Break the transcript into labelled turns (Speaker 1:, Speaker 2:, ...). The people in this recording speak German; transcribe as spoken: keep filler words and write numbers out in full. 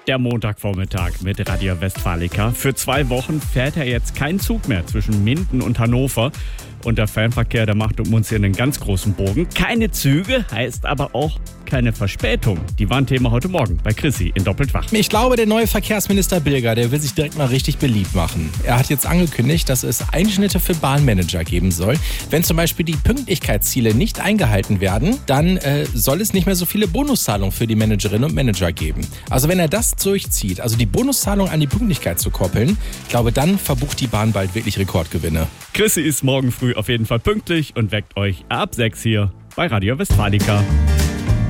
Speaker 1: Der Montagvormittag mit Radio Westfalica. Für zwei Wochen fährt er jetzt kein Zug mehr zwischen Minden und Hannover. Und der Fernverkehr, der macht um uns hier einen ganz großen Bogen. Keine Züge heißt aber auch keine Verspätung. Die waren Thema heute Morgen bei Chrissy in Doppelt wach.
Speaker 2: Ich glaube, der neue Verkehrsminister Bilger, der will sich direkt mal richtig beliebt machen. Er hat jetzt angekündigt, dass es Einschnitte für Bahnmanager geben soll. Wenn zum Beispiel die Pünktlichkeitsziele nicht eingehalten werden, dann äh, soll es nicht mehr so viele Bonuszahlungen für die Managerinnen und Manager geben. Also wenn er das durchzieht, also die Bonuszahlung an die Pünktlichkeit zu koppeln, ich glaube, dann verbucht die Bahn bald wirklich Rekordgewinne.
Speaker 1: Chrissy ist morgen früh auf jeden Fall pünktlich und weckt euch ab sechs hier bei Radio Westfalica.